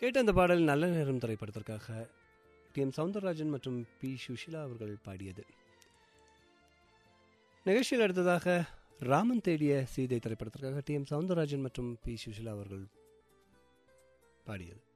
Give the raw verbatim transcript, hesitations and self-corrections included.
கேட்ட அந்த பாடல் நல்ல நேரம் திரைப்படத்திற்காக டி எம் சவுந்தரராஜன் மற்றும் பி சுஷிலா அவர்கள் பாடியது. நிகழ்ச்சியில் அடுத்ததாக ராமன் தேடிய சீதை திரைப்படத்திற்காக டி எம் சவுந்தரராஜன் மற்றும் பி சுஷிலா அவர்கள் பாடியது.